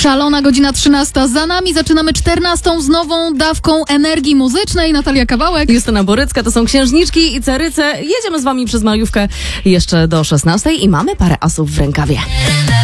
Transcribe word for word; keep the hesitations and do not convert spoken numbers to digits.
Szalona godzina trzynasta za nami. Zaczynamy czternastą z nową dawką energii muzycznej. Natalia Kawałek. Justyna Borycka, to są Księżniczki i Caryce. Jedziemy z wami przez majówkę jeszcze do szesnastej i mamy parę asów w rękawie.